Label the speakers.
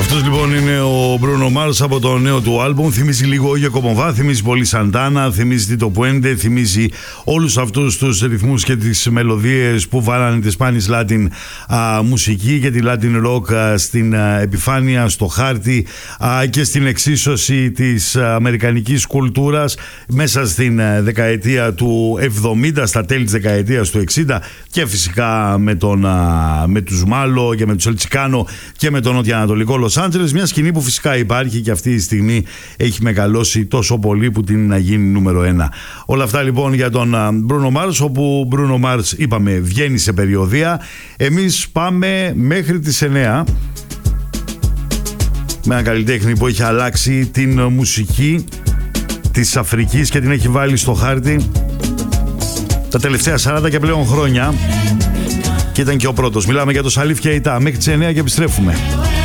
Speaker 1: Αυτός λοιπόν είναι ο Bruno Mars από το νέο του άλμπουμ. Θυμίζει λίγο Όγιο Κομοβά, θυμίζει πολύ Σαντάνα, θυμίζει Tito Puente, θυμίζει όλους αυτούς τους ρυθμούς και τις μελωδίες που βάλανε τη Spanish Latin μουσική και τη Latin Rock στην επιφάνεια, στο χάρτη και στην εξίσωση της αμερικανικής κουλτούρας μέσα στην δεκαετία του 70, στα τέλη της δεκαετίας του 60 και φυσικά με τους Μάλο και με τους Ελτσικάνο και με τον νοτιοανατολικό Λος Άντζελες, μια σκηνή που φυσικά υπάρχει και αυτή τη στιγμή έχει μεγαλώσει τόσο πολύ που την να γίνει νούμερο 1. Όλα αυτά λοιπόν για τον Bruno Mars, όπου Bruno Mars είπαμε βγαίνει σε περιοδεία. Εμείς πάμε μέχρι τις 9 με ένα καλλιτέχνη που έχει αλλάξει την μουσική της Αφρικής και την έχει βάλει στο χάρτη τα τελευταία 40 και πλέον χρόνια και ήταν και ο πρώτος. Μιλάμε για το Σαλίφ Κεϊτά. Μέχρι τις 9 και επιστρέφουμε.